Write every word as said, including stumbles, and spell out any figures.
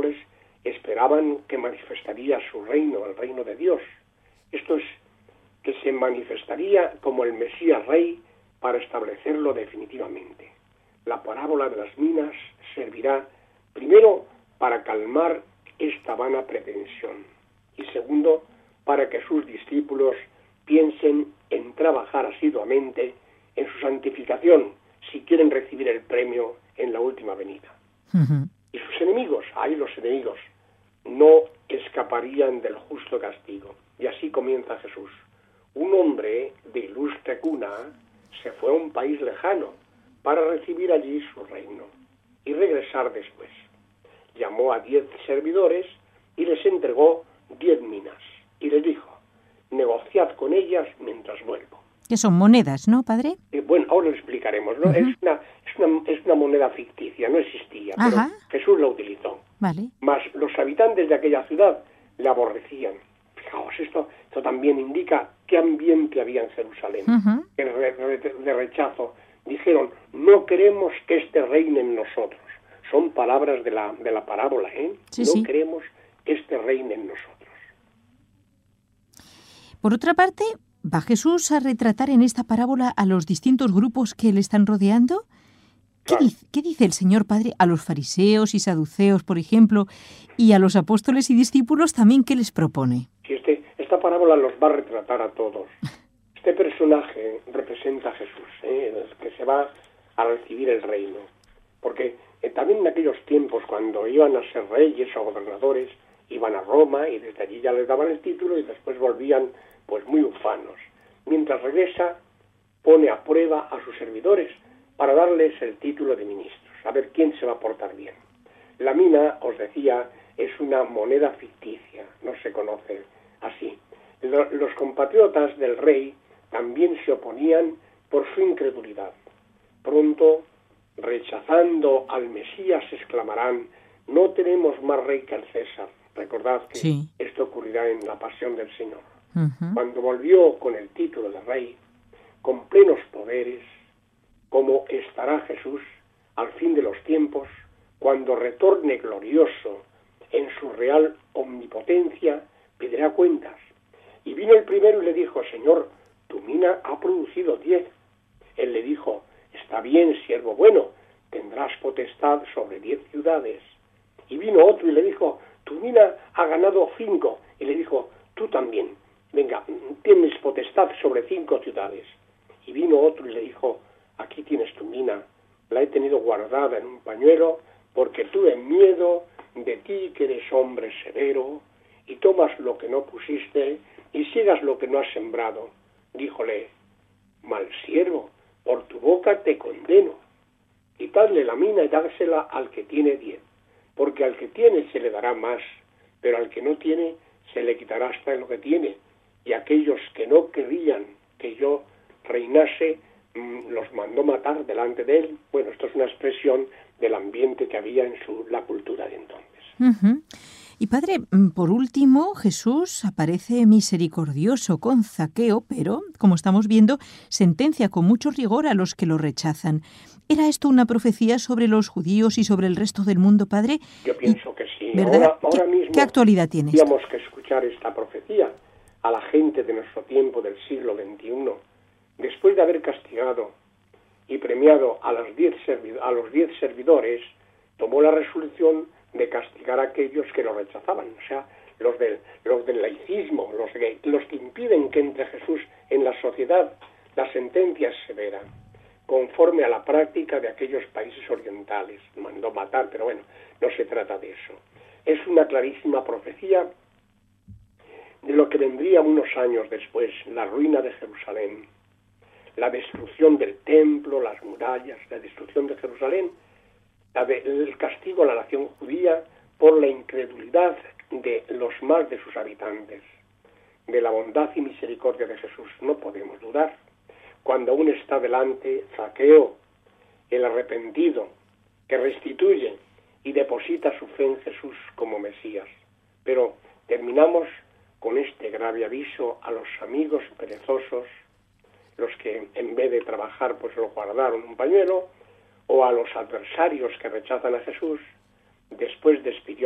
apóstoles esperaban que manifestaría su reino, el reino de Dios. Esto es, que se manifestaría como el Mesías Rey para establecerlo definitivamente. La parábola de las minas servirá primero para calmar esta vana pretensión y segundo para que sus discípulos piensen en trabajar asiduamente en su santificación si quieren recibir el premio en la última venida. Uh-huh. Y sus enemigos, ahí los enemigos, no escaparían del justo castigo. Y así comienza Jesús. Un hombre de ilustre cuna se fue a un país lejano para recibir allí su reino y regresar después. Llamó a diez servidores y les entregó diez minas y les dijo: negociad con ellas mientras vuelvo. Que son monedas, ¿no, padre? Eh, bueno, ahora lo explicaremos, ¿no? Uh-huh. Es una, es una, es una moneda ficticia, no existía, Ajá. pero Jesús la utilizó. Vale. Mas los habitantes de aquella ciudad la aborrecían. Fijaos, esto, esto también indica qué ambiente había en Jerusalén, uh-huh. de, re, de rechazo. Dijeron: no queremos que éste reine en nosotros. Son palabras de la, de la parábola, ¿eh? Sí, no sí. queremos que éste reine en nosotros. Por otra parte, ¿va Jesús a retratar en esta parábola a los distintos grupos que le están rodeando? ¿Qué, Claro. dice, ¿Qué dice el Señor Padre a los fariseos y saduceos, por ejemplo, y a los apóstoles y discípulos también? ¿Qué les propone? Sí, este, esta parábola los va a retratar a todos. Este personaje representa a Jesús, ¿eh? El que se va a recibir el reino. Porque eh, también en aquellos tiempos, cuando iban a ser reyes o gobernadores, iban a Roma y desde allí ya les daban el título y después volvían pues muy ufanos. Mientras regresa, pone a prueba a sus servidores para darles el título de ministros, a ver quién se va a portar bien. La mina, os decía, es una moneda ficticia, no se conoce así. Lo, los compatriotas del rey también se oponían por su incredulidad. Pronto, rechazando al Mesías, exclamarán: no tenemos más rey que el César. Recordad que sí. Esto ocurrirá en la pasión del Señor. Uh-huh. Cuando volvió con el título de rey, con plenos poderes, como estará Jesús al fin de los tiempos, cuando retorne glorioso en su real omnipotencia, pedirá cuentas. Y vino el primero y le dijo: Señor, tu mina ha producido diez. Él le dijo: está bien, siervo bueno, tendrás potestad sobre diez ciudades. Y vino otro y le dijo: tu mina ha ganado cinco. Y le dijo: tú también, venga, tienes potestad sobre cinco ciudades. Y vino otro y le dijo: aquí tienes tu mina, la he tenido guardada en un pañuelo, porque tuve miedo de ti, que eres hombre severo, y tomas lo que no pusiste, y siegas lo que no has sembrado. Díjole: mal siervo, por tu boca te condeno. Quitadle la mina y dársela al que tiene diez, porque al que tiene se le dará más, pero al que no tiene se le quitará hasta lo que tiene. Y aquellos que no querían que yo reinase, mmm, los mandó matar delante de él. Bueno, esto es una expresión del ambiente que había en su, la cultura de entonces. Uh-huh. Y padre, por último, Jesús aparece misericordioso con Zaqueo, pero, como estamos viendo, sentencia con mucho rigor a los que lo rechazan. ¿Era esto una profecía sobre los judíos y sobre el resto del mundo, padre? Yo pienso y, que sí. ¿Verdad? Ahora, ahora ¿Qué, mismo ¿Qué actualidad tiene esto? Tendríamos que escuchar esta profecía a la gente de nuestro tiempo, del siglo veintiuno. Después de haber castigado y premiado a, las diez servid- a los diez servidores, tomó la resolución de castigar a aquellos que lo rechazaban, o sea, los del, los del laicismo, los, de, los que impiden que entre Jesús en la sociedad. La sentencia es severa, conforme a la práctica de aquellos países orientales. Mandó matar, pero bueno, no se trata de eso. Es una clarísima profecía de lo que vendría unos años después: la ruina de Jerusalén, la destrucción del templo, las murallas, la destrucción de Jerusalén, la de, el castigo a la nación judía por la incredulidad de los más de sus habitantes. De la bondad y misericordia de Jesús no podemos dudar. Cuando aún está delante Zaqueo, el arrepentido, que restituye y deposita su fe en Jesús como Mesías. Pero terminamos con este grave aviso a los amigos perezosos, los que en vez de trabajar pues lo guardaron en un pañuelo, o a los adversarios que rechazan a Jesús. Después despidió